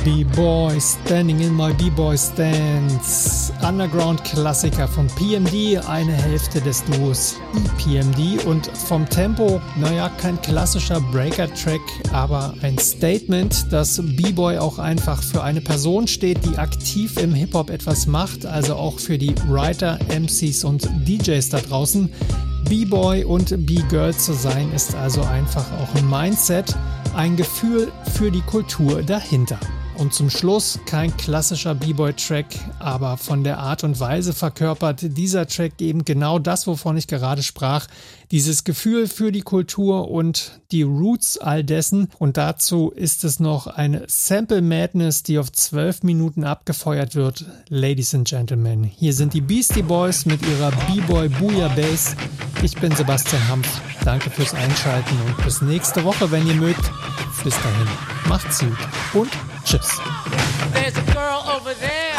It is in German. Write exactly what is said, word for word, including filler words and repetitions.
B-Boy, Standing in My B-Boy Stance. Underground-Klassiker von P M D, eine Hälfte des Duos E P M D. Und vom Tempo, naja, kein klassischer Breaker-Track, aber ein Statement, dass B-Boy auch einfach für eine Person steht, die aktiv im Hip-Hop etwas macht, also auch für die Writer, M Cs und D Js da draußen. B-Boy und B-Girl zu sein, ist also einfach auch ein Mindset, ein Gefühl für die Kultur dahinter. Und zum Schluss kein klassischer B-Boy-Track, aber von der Art und Weise verkörpert dieser Track eben genau das, wovon ich gerade sprach. Dieses Gefühl für die Kultur und die Roots all dessen. Und dazu ist es noch eine Sample Madness, die auf zwölf Minuten abgefeuert wird. Ladies and Gentlemen, hier sind die Beastie Boys mit ihrer B-Boy Booyah Bass. Ich bin Sebastian Hampf. Danke fürs Einschalten und bis nächste Woche, wenn ihr mögt. Bis dahin, macht's gut und tschüss. There's a girl over there.